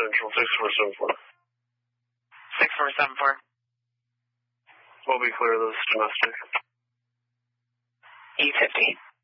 Central, 6474. 6474. We'll be clear of this domestic. E50.